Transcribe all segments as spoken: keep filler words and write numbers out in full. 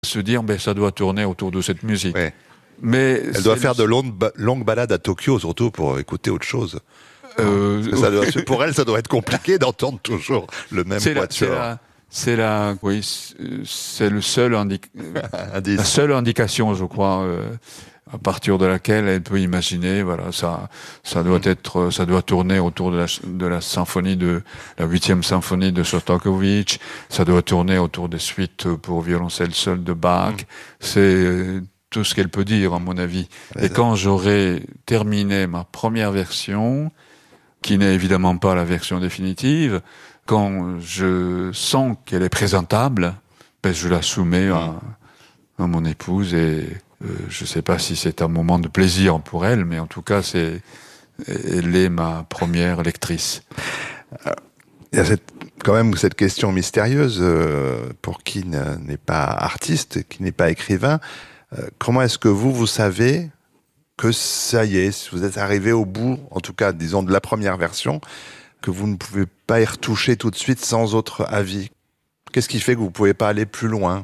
se dire, ben, ça doit tourner autour de cette musique. Ouais. Mais elle doit faire de longues, ba- longues balades à Tokyo, surtout pour écouter autre chose. Euh, Parce que ça doit, pour elle, ça doit être compliqué d'entendre toujours le même c'est quatuor. La, c'est la, oui, c'est le seul indic... la seule indication, je crois, euh, à partir de laquelle elle peut imaginer, voilà, ça, ça doit être, ça doit tourner autour de la, de la symphonie de, la huitième symphonie de Shostakovich, ça doit tourner autour des suites pour violoncelle seul de Bach, mm. c'est tout ce qu'elle peut dire, à mon avis. Ouais, Et ça. Quand j'aurai terminé ma première version, qui n'est évidemment pas la version définitive, quand je sens qu'elle est présentable, ben je la soumets mmh. à, à mon épouse et euh, je sais pas si c'est un moment de plaisir pour elle, mais en tout cas, c'est, elle est ma première lectrice. Alors, il y a cette, quand même cette question mystérieuse euh, pour qui n'est pas artiste, qui n'est pas écrivain. Euh, comment est-ce que vous, vous savez que ça y est, vous êtes arrivé au bout, en tout cas, disons, de la première version, que vous ne pouvez pas y retoucher tout de suite sans autre avis? Qu'est-ce qui fait que vous ne pouvez pas aller plus loin?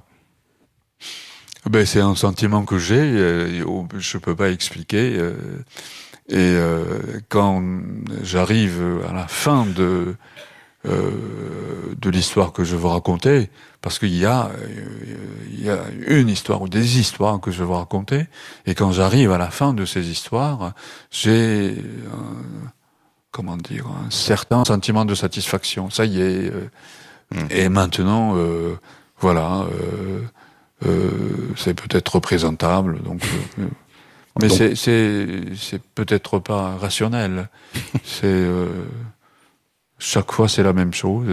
Ben, c'est un sentiment que j'ai, euh, je ne peux pas expliquer. Euh, et euh, quand j'arrive à la fin de, euh, de l'histoire que je veux raconter, parce qu'il y a, il y a une histoire ou des histoires que je veux raconter, et quand j'arrive à la fin de ces histoires, j'ai un, comment dire, un certain sentiment de satisfaction. Ça y est. Euh, mmh. Et maintenant, euh, voilà, euh, euh, c'est peut-être représentable. Donc, euh, mais donc... c'est, c'est, c'est peut-être pas rationnel. c'est euh, chaque fois, c'est la même chose.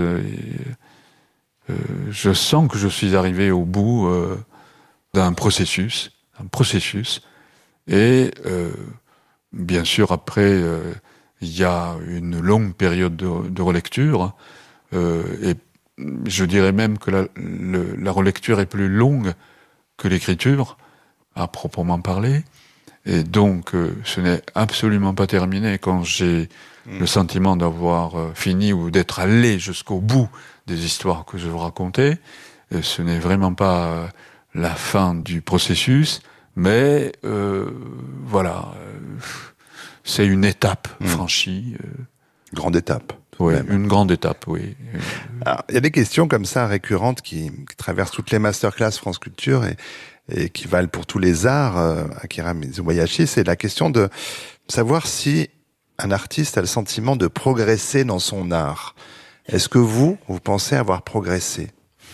Et, euh, je sens que je suis arrivé au bout euh, d'un processus, un processus. Et euh, bien sûr, après. Euh, Il y a une longue période de, de relecture, euh, et je dirais même que la, le, la relecture est plus longue que l'écriture, à proprement parler, et donc euh, ce n'est absolument pas terminé quand j'ai mmh. le sentiment d'avoir euh, fini ou d'être allé jusqu'au bout des histoires que je veux raconter. Et ce n'est vraiment pas euh, la fin du processus, mais euh, voilà... Euh, c'est une étape mmh. franchie. Euh... Grande étape. Oui, même. Une grande étape, oui. Alors, il y a des questions comme ça récurrentes qui, qui traversent toutes les masterclass France Culture et, et qui valent pour tous les arts. Euh, Akira Mizubayashi, c'est la question de savoir si un artiste a le sentiment de progresser dans son art. Est-ce que vous, vous pensez avoir progressé?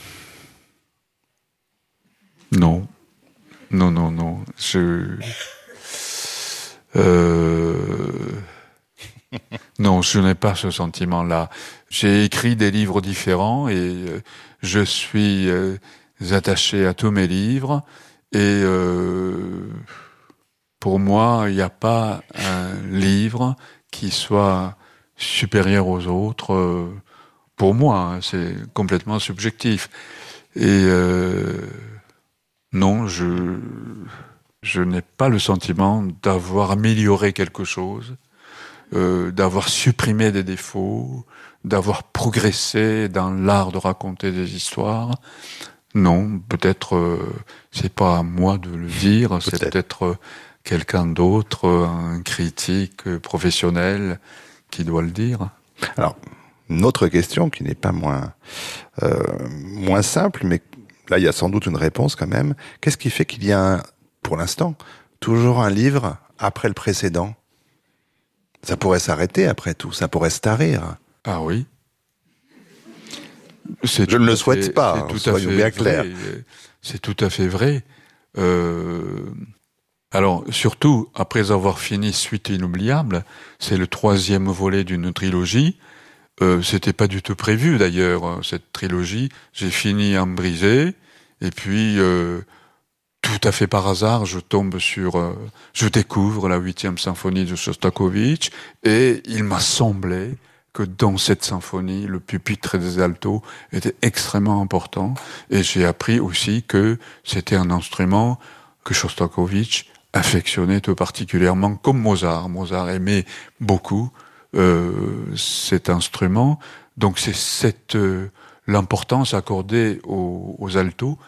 Non. Non, non, non. Je... Euh... Non, je n'ai pas ce sentiment-là. J'ai écrit des livres différents et euh, je suis euh, attaché à tous mes livres et euh, pour moi, il n'y a pas un livre qui soit supérieur aux autres. Euh, pour moi, hein, c'est complètement subjectif. Et euh, non, je... Je n'ai pas le sentiment d'avoir amélioré quelque chose, euh, d'avoir supprimé des défauts, d'avoir progressé dans l'art de raconter des histoires. Non, peut-être euh, c'est pas à moi de le dire, peut-être. C'est peut-être euh, quelqu'un d'autre, un critique professionnel qui doit le dire. Alors, une autre question qui n'est pas moins euh, moins simple, mais là il y a sans doute une réponse quand même. Qu'est-ce qui fait qu'il y a un pour l'instant, toujours un livre après le précédent? Ça pourrait s'arrêter après tout, ça pourrait se tarir. Ah oui. C'est Je ne le souhaite fait, pas, hein, soyons bien clairs. C'est tout à fait vrai. Euh, alors, surtout, après avoir fini Suite inoubliable, c'est le troisième volet d'une trilogie. Euh, c'était pas du tout prévu d'ailleurs, cette trilogie. J'ai fini en brisé, et puis... Euh, tout à fait par hasard, je tombe sur, euh, je découvre la huitième symphonie de Shostakovich et il m'a semblé que dans cette symphonie, le pupitre des altos était extrêmement important et j'ai appris aussi que c'était un instrument que Shostakovich affectionnait tout particulièrement, comme Mozart. Mozart aimait beaucoup euh, cet instrument, donc c'est cette euh, l'importance accordée aux, aux altos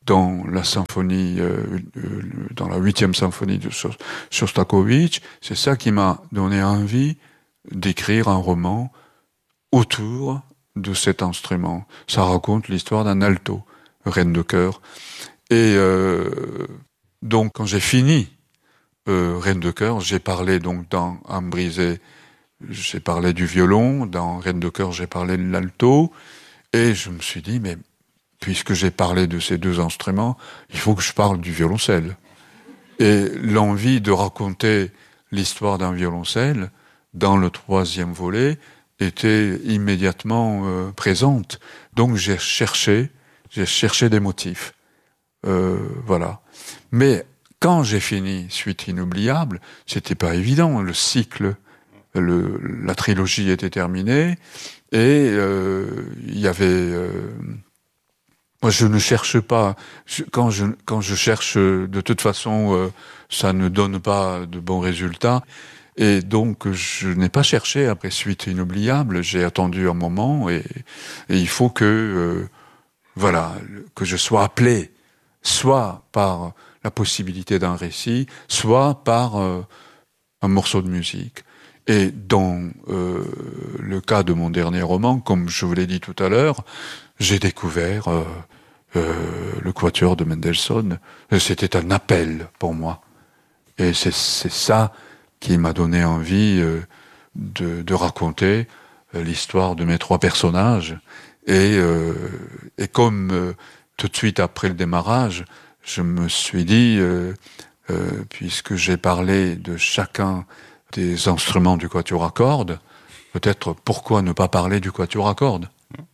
dans la symphonie, euh, euh, dans la huitième symphonie de Shostakovich. C'est ça qui m'a donné envie d'écrire un roman autour de cet instrument. Ça raconte l'histoire d'un alto, reine de chœur. Et euh, donc, quand j'ai fini euh, Reine de chœur, j'ai parlé donc dans Âme brisée, j'ai parlé du violon, dans Reine de chœur, j'ai parlé de l'alto, et je me suis dit, mais puisque j'ai parlé de ces deux instruments, il faut que je parle du violoncelle. Et l'envie de raconter l'histoire d'un violoncelle dans le troisième volet était immédiatement euh, présente. Donc j'ai cherché, j'ai cherché des motifs. Euh, voilà. Mais quand j'ai fini Suite inoubliable, c'était pas évident. Le cycle, le, la trilogie était terminée et euh, il y avait. Euh, moi, je ne cherche pas. Je, quand je quand je cherche, de toute façon, euh, ça ne donne pas de bons résultats. Et donc, je n'ai pas cherché après Suite inoubliable. J'ai attendu un moment et, et il faut que, euh, voilà, que je sois appelé, soit par la possibilité d'un récit, soit par euh, un morceau de musique. Et dans euh, le cas de mon dernier roman, comme je vous l'ai dit tout à l'heure, j'ai découvert euh, euh, le Quatuor de Mendelssohn. C'était un appel pour moi. Et c'est, c'est ça qui m'a donné envie euh, de, de raconter euh, l'histoire de mes trois personnages. Et, euh, et comme euh, tout de suite après le démarrage, je me suis dit, euh, euh, puisque j'ai parlé de chacun des instruments du quatuor à cordes, peut-être pourquoi ne pas parler du quatuor à cordes ?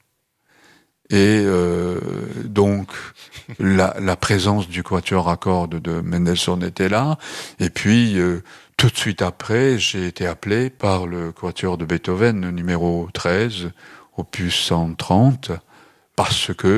Et euh, donc la, la présence du quatuor à cordes de Mendelssohn était là. Et puis euh, tout de suite après, j'ai été appelé par le quatuor de Beethoven numéro treize, opus cent trente, parce que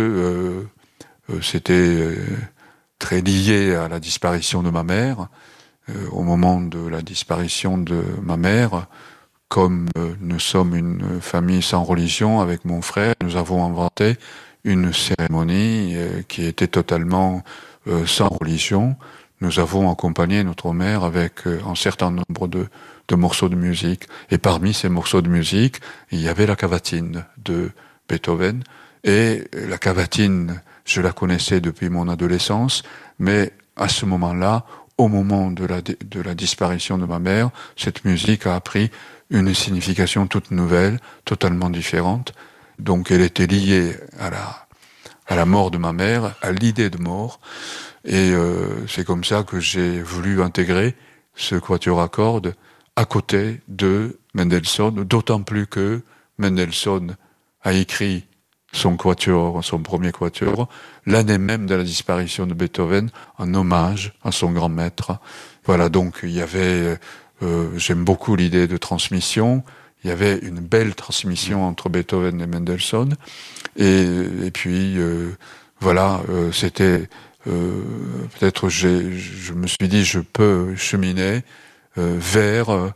euh, c'était euh, très lié à la disparition de ma mère. Euh, au moment de la disparition de ma mère, comme euh, nous sommes une famille sans religion avec mon frère, nous avons inventé une cérémonie euh, qui était totalement euh, sans religion. Nous avons accompagné notre mère avec euh, un certain nombre de, de morceaux de musique. Et parmi ces morceaux de musique, il y avait la cavatine de Beethoven. Et la cavatine, je la connaissais depuis mon adolescence, mais à ce moment-là, au moment de la, de la disparition de ma mère, cette musique a pris une signification toute nouvelle, totalement différente. Donc elle était liée à la, à la mort de ma mère, à l'idée de mort. Et euh, c'est comme ça que j'ai voulu intégrer ce quatuor à cordes à côté de Mendelssohn, d'autant plus que Mendelssohn a écrit son quatuor, son premier quatuor, l'année même de la disparition de Beethoven, en hommage à son grand maître. Voilà, donc il y avait, euh, j'aime beaucoup l'idée de transmission, il y avait une belle transmission entre Beethoven et Mendelssohn, et, et puis, euh, voilà, euh, c'était, euh, peut-être j'ai, je me suis dit, je peux cheminer euh, vers euh,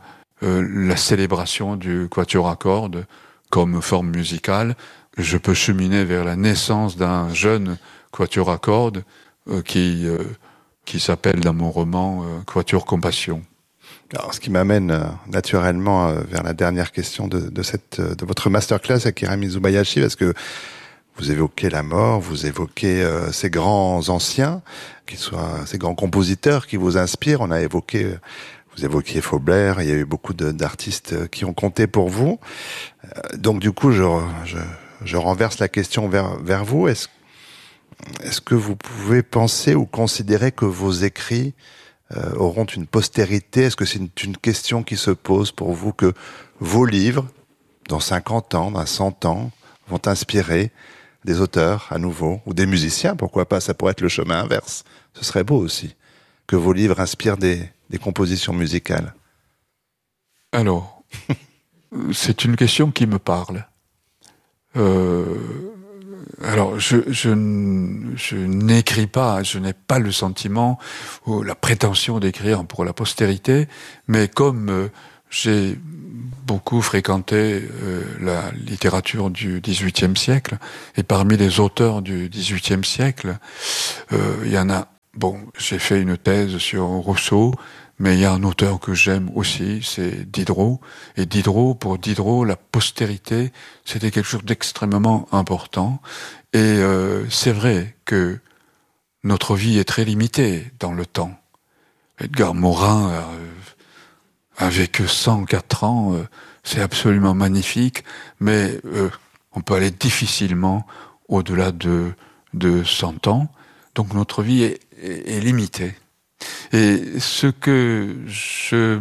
la célébration du quatuor à cordes comme forme musicale. Je peux cheminer vers la naissance d'un jeune quatuor à cordes euh, qui euh, qui s'appelle dans mon roman euh, Quatuor Compassion. Alors, ce qui m'amène euh, naturellement euh, vers la dernière question de, de cette de votre masterclass Akira Mizubayashi, parce que vous évoquez la mort, vous évoquez euh, ces grands anciens, qui soient ces grands compositeurs qui vous inspirent. On a évoqué, vous évoquiez Faubert, il y a eu beaucoup de, d'artistes qui ont compté pour vous. Euh, donc du coup, je, je Je renverse la question vers, vers vous. Est-ce, est-ce que vous pouvez penser ou considérer que vos écrits euh, auront une postérité ? Est-ce que c'est une, une question qui se pose pour vous, que vos livres, dans cinquante ans, dans cent ans, vont inspirer des auteurs à nouveau, ou des musiciens, pourquoi pas ? Ça pourrait être le chemin inverse. Ce serait beau aussi, que vos livres inspirent des, des compositions musicales. Alors, c'est une question qui me parle. Euh, alors, je, je, je n'écris pas, je n'ai pas le sentiment ou la prétention d'écrire pour la postérité, mais comme euh, j'ai beaucoup fréquenté euh, la littérature du dix-huitième siècle, et parmi les auteurs du dix-huitième siècle, euh, il y en a, bon, j'ai fait une thèse sur Rousseau, mais il y a un auteur que j'aime aussi, c'est Diderot, et Diderot, pour Diderot, la postérité, c'était quelque chose d'extrêmement important, et euh, c'est vrai que notre vie est très limitée dans le temps. Edgar Morin a, a vécu cent quatre ans, euh, c'est absolument magnifique, mais euh, on peut aller difficilement au-delà de, de cent ans, donc notre vie est, est, est limitée. Et ce que je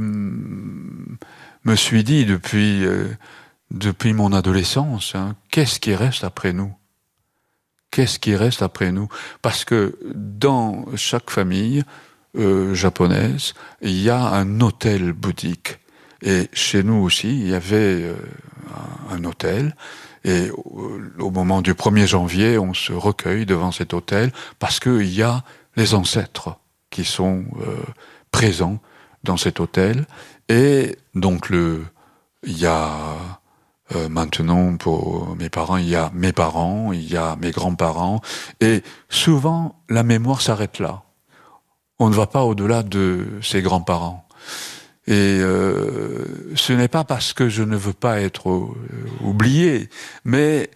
me suis dit depuis, euh, depuis mon adolescence, hein, qu'est-ce qui reste après nous ? Qu'est-ce qui reste après nous ? Parce que dans chaque famille euh, japonaise, il y a un hôtel bouddhique. Et chez nous aussi, il y avait euh, un, un hôtel. Et au, au moment du premier janvier, on se recueille devant cet hôtel parce qu'il y a les ancêtres qui sont euh, présents dans cet hôtel. Et donc, le, il y a... Euh, maintenant, pour mes parents, il y a mes parents, il y a mes grands-parents, et souvent, la mémoire s'arrête là. On ne va pas au-delà de ses grands-parents. Et euh, ce n'est pas parce que je ne veux pas être euh, oublié, mais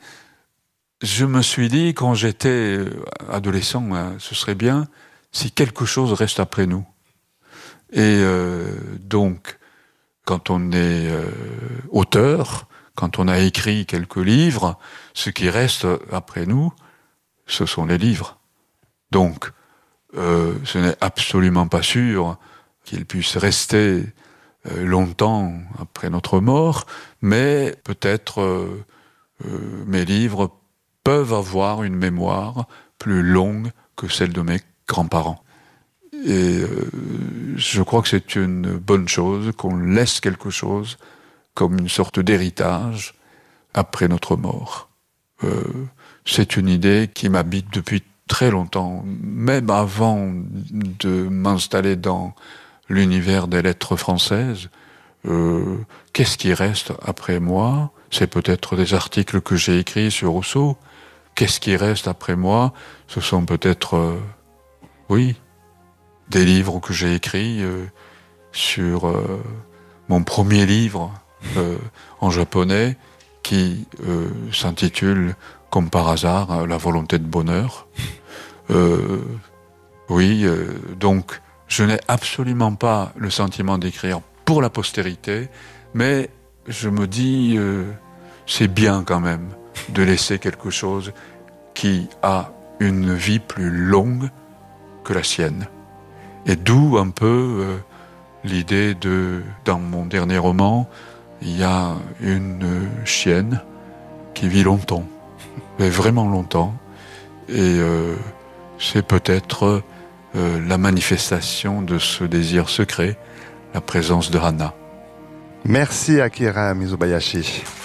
je me suis dit, quand j'étais adolescent, hein, ce serait bien si quelque chose reste après nous. Et euh, donc, quand on est euh, auteur, quand on a écrit quelques livres, ce qui reste après nous, ce sont les livres. Donc, euh, ce n'est absolument pas sûr qu'ils puissent rester euh, longtemps après notre mort, mais peut-être euh, euh, mes livres peuvent avoir une mémoire plus longue que celle de mes grands-parents. Et euh, je crois que c'est une bonne chose, qu'on laisse quelque chose comme une sorte d'héritage après notre mort. Euh, c'est une idée qui m'habite depuis très longtemps, même avant de m'installer dans l'univers des lettres françaises. Euh, qu'est-ce qui reste après moi ? C'est peut-être des articles que j'ai écrits sur Rousseau. Qu'est-ce qui reste après moi ? Ce sont peut-être, euh, oui, des livres que j'ai écrits euh, sur euh, mon premier livre, Euh, en japonais, qui euh, s'intitule, comme par hasard, La volonté de bonheur. Euh, oui, euh, donc, je n'ai absolument pas le sentiment d'écrire pour la postérité, mais je me dis, euh, c'est bien quand même de laisser quelque chose qui a une vie plus longue que la sienne. Et d'où un peu euh, l'idée de, dans mon dernier roman, il y a une chienne qui vit longtemps, mais vraiment longtemps, et euh, c'est peut-être euh, la manifestation de ce désir secret, la présence de Hana. Merci Akira Mizubayashi.